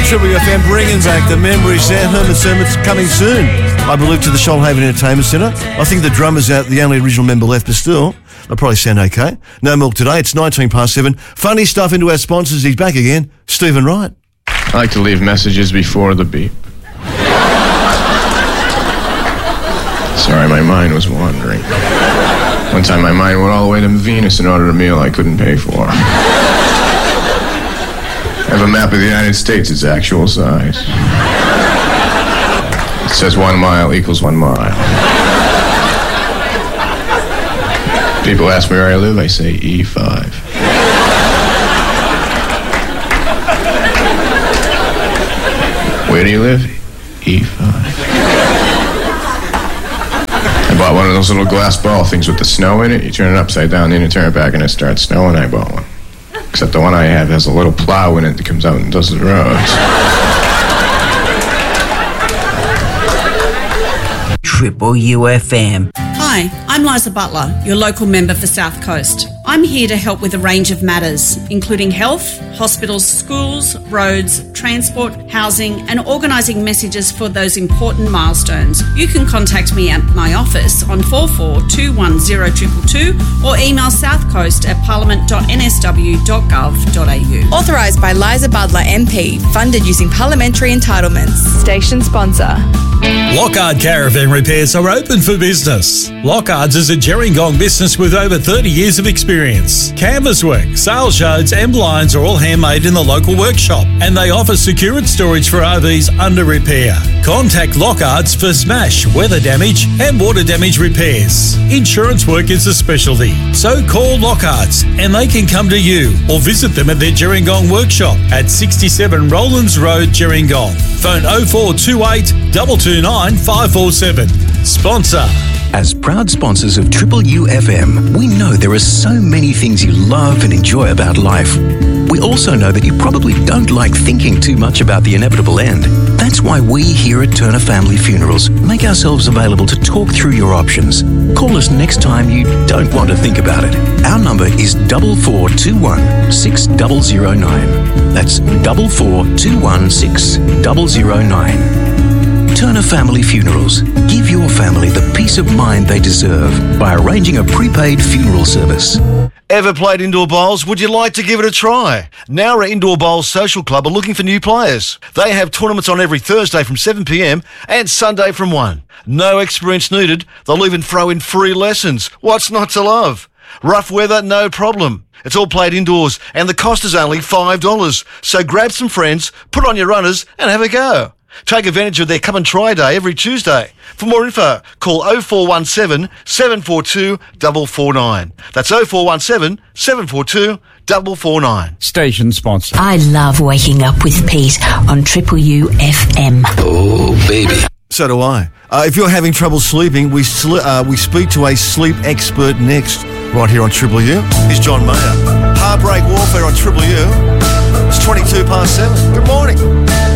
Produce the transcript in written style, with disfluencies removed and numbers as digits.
Triple FM bringing back the memories there. Herman Sermon's coming soon, I believe, to the Shoalhaven Entertainment Centre. I think the drummer's out, the only original member left, but still, they'll probably sound okay. No milk today. It's 7:19. Funny stuff into our sponsors. He's back again. Stephen Wright. I like to leave messages before the beep. Sorry, my mind was wandering. One time my mind went all the way to Venus and ordered a meal I couldn't pay for. I have a map of the United States, its actual size. It says 1 mile equals 1 mile. People ask me where I live, I say E5. Where do you live? E5. I bought one of those little glass ball things with the snow in it. You turn it upside down, then you turn it back and it starts snowing. I bought one. Except the one I have has a little plow in it that comes out and does the roads. Triple UFM. Hi, I'm Liza Butler, your local member for South Coast. I'm here to help with a range of matters, including health, hospitals, schools, roads, transport, housing, and organising messages for those important milestones. You can contact me at my office on 44210222 or email southcoast@parliament.nsw.gov.au. Authorised by Liza Butler MP, funded using parliamentary entitlements. Station sponsor. Lockhart Caravan Repairs are open for business. Lockhart's is a Gerringong business with over 30 years of experience. Canvas work, sail shards and blinds are all handmade in the local workshop, and they offer secured storage for RVs under repair. Contact Lockhart's for smash, weather damage and water damage repairs. Insurance work is a specialty, so call Lockhart's and they can come to you or visit them at their Gerringong workshop at 67 Rowlands Road, Gerringong. Phone 0428 229 547. Sponsor. As proud sponsors of Triple UFM, we know there are so many things you love and enjoy about life. We also know that you probably don't like thinking too much about the inevitable end. That's why we here at Turner Family Funerals make ourselves available to talk through your options. Call us next time you don't want to think about it. Our number is 4421 6009. That's 4421 6009. Turner Family Funerals. Give your family the peace of mind they deserve by arranging a prepaid funeral service. Ever played indoor bowls? Would you like to give it a try? Nowra Indoor Bowls Social Club are looking for new players. They have tournaments on every Thursday from 7 p.m. and Sunday from 1. No experience needed. They'll even throw in free lessons. What's not to love? Rough weather, no problem. It's all played indoors and the cost is only $5. So grab some friends, put on your runners and have a go. Take advantage of their Come and Try Day every Tuesday. For more info, call 0417 742 449. That's 0417 742 449. Station sponsor. I love waking up with Pete on Triple UFM. Oh, baby. So do I. If you're having trouble sleeping, we speak to a sleep expert next, right here on Triple U. Here's John Mayer. Heartbreak Warfare on Triple U. It's 7:22. Good morning.